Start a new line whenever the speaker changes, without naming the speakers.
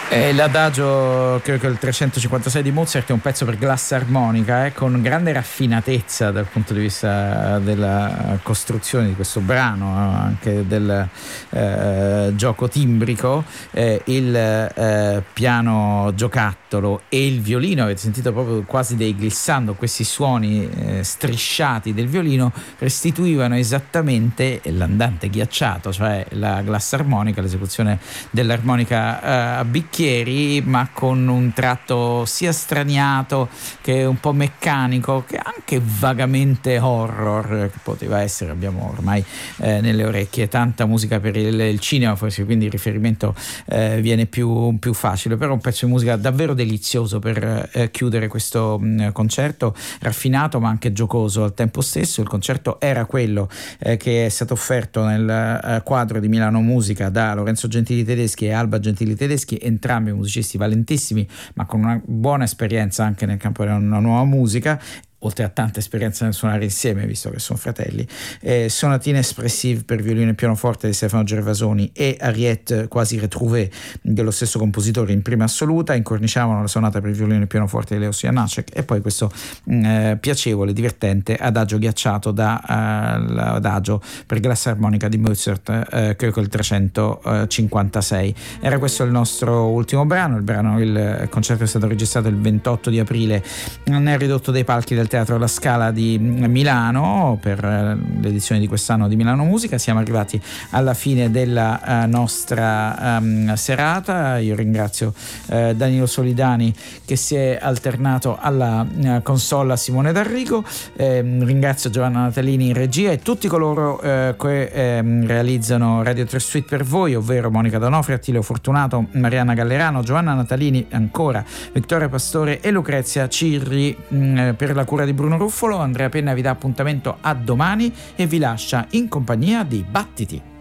L'adagio, credo che il 356 di Mozart, è un pezzo per glassarmonica con grande raffinatezza dal punto di vista della costruzione di questo brano, anche del gioco timbrico. Il piano giocattolo e il violino, avete sentito proprio quasi dei glissando, questi suoni strisciati del violino restituivano esattamente l'andante ghiacciato, cioè la glassarmonica, l'esecuzione dell'armonica a bicchieri, ma con un tratto sia straniato che un po' meccanico, che anche vagamente horror, che poteva essere. Abbiamo ormai nelle orecchie tanta musica per il cinema, forse, quindi il riferimento viene più facile, però un pezzo di musica davvero delizioso per chiudere questo concerto, raffinato ma anche giocoso al tempo stesso. Il concerto era quello che è stato offerto nel quadro di Milano Musica da Lorenzo Gentili Tedeschi e Alba Gentili Tedeschi, entrambi musicisti valentissimi ma con una buona esperienza anche nel campo della nuova musica, oltre a tanta esperienza nel suonare insieme, visto che sono fratelli. Sonatine espressive per violino e pianoforte di Stefano Gervasoni e Ariette quasi retrouvée dello stesso compositore in prima assoluta incorniciavano la sonata per violino e pianoforte di Leos Janáček, e poi questo piacevole, divertente adagio ghiacciato l'adagio per glassarmonica di Mozart, credo il 356. Era questo il nostro ultimo brano. Il concerto è stato registrato il 28 di aprile nel ridotto dei palchi del Teatro alla Scala di Milano per l'edizione di quest'anno di Milano Musica. Siamo arrivati alla fine della nostra serata. Io ringrazio Danilo Solidani che si è alternato alla console a Simone D'Arrigo, ringrazio Giovanna Natalini in regia e tutti coloro che realizzano Radio 3 Suite per voi, ovvero Monica Donofri, Attilio Fortunato, Mariana Gallerano, Giovanna Natalini ancora, Vittoria Pastore e Lucrezia Cirri per la cura di Bruno Ruffolo. Andrea Penna vi dà appuntamento a domani e vi lascia in compagnia di Battiti.